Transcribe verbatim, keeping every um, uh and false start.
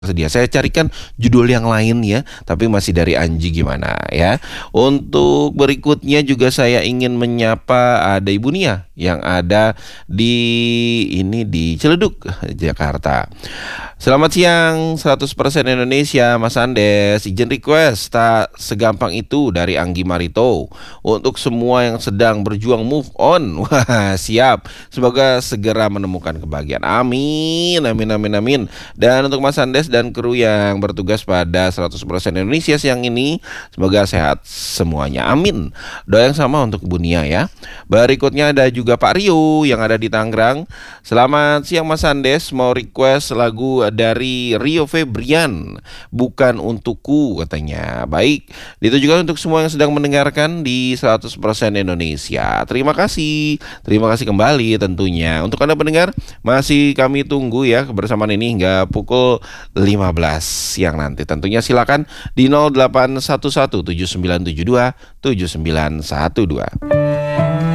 Sedia. Saya carikan judul yang lain ya, tapi masih dari Anji gimana ya. Untuk berikutnya juga saya ingin menyapa ada Ibu Nia yang ada di ini di Ciledug, Jakarta. Selamat siang, seratus persen Indonesia, Mas Andes. Izin request, tak segampang itu dari Anggi Marito. Untuk semua yang sedang berjuang move on, wah siap. Semoga segera menemukan kebahagiaan. Amin, amin, amin, amin. Dan untuk Mas Andes dan kru yang bertugas pada seratus persen Indonesia siang ini, semoga sehat semuanya. Amin. Doa yang sama untuk Bu Nia ya. Berikutnya ada juga Pak Rio yang ada di Tangerang. Selamat siang Mas Andes, mau request lagu dari Rio Febrian, Bukan Untukku katanya. Baik, ditujukan untuk semua yang sedang mendengarkan di seratus persen Indonesia. Terima kasih. Terima kasih kembali tentunya. Untuk Anda pendengar, masih kami tunggu ya kebersamaan ini hingga pukul lima belas siang nanti. Tentunya silakan di nol delapan satu satu tujuh sembilan tujuh dua tujuh sembilan satu dua.